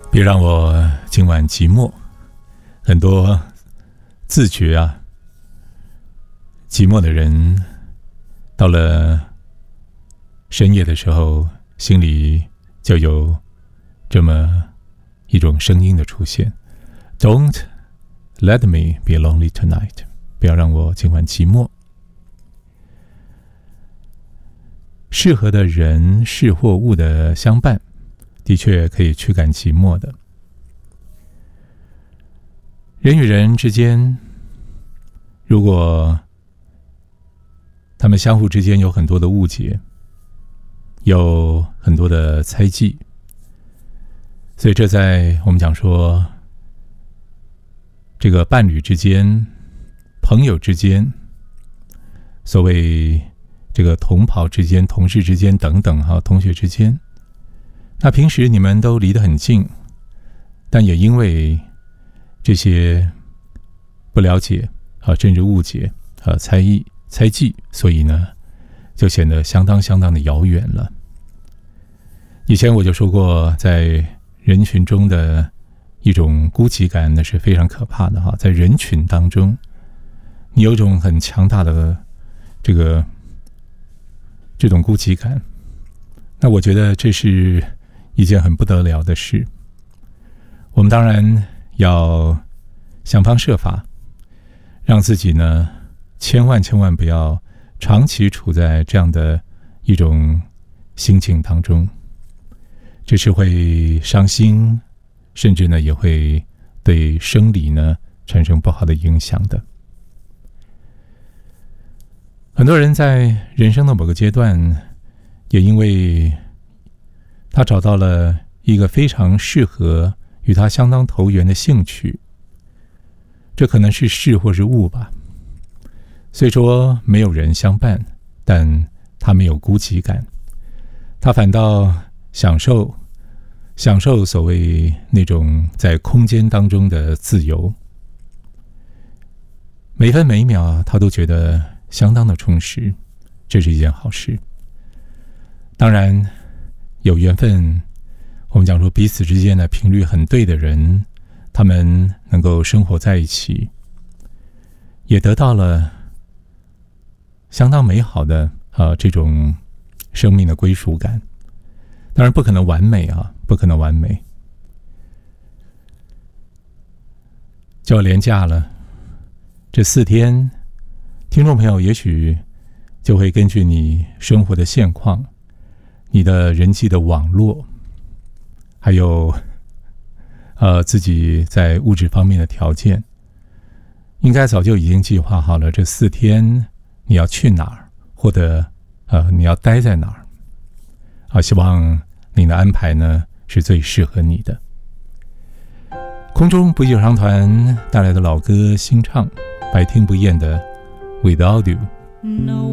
别让我今晚寂寞。很多自觉寂寞的人，到了深夜的时候，心里就有这么一种声音的出现。 Don't let me be lonely tonight， 不要让我今晚寂寞。适合的人事或物的相伴，的确可以驱赶寂寞的。人与人之间，如果他们相互之间有很多的误解，有很多的猜忌，所以这在我们讲说这个伴侣之间、朋友之间，所谓这个同袍之间、同事之间等等同学之间，那平时你们都离得很近，但也因为这些不了解甚至误解猜忌，所以呢就显得相当的遥远了。以前我就说过，在人群中的一种孤寂感，那是非常可怕的在人群当中，你有一种很强大的这种孤寂感，那我觉得这是一件很不得了的事。我们当然要想方设法让自己呢千万不要长期处在这样的一种心境当中，这是会伤心，甚至呢也会对生理呢产生不好的影响的。很多人在人生的某个阶段，也因为他找到了一个非常适合与他相当投缘的兴趣，这可能是事或是物吧。虽说没有人相伴，但他没有孤寂感，他反倒享受所谓那种在空间当中的自由，每分每秒他都觉得相当的充实，这是一件好事。当然有缘分，我们讲说彼此之间的频率很对的人，他们能够生活在一起，也得到了相当美好的这种生命的归属感。当然不可能完美不可能完美。就要连假了，这4天，听众朋友也许就会根据你生活的现况，你的人际的网络，还有自己在物质方面的条件，应该早就已经计划好了这4天你要去哪儿，或者你要待在哪儿希望你的安排呢是最适合你的。空中不朽长团带来的老歌新唱，百听不厌的 Without You。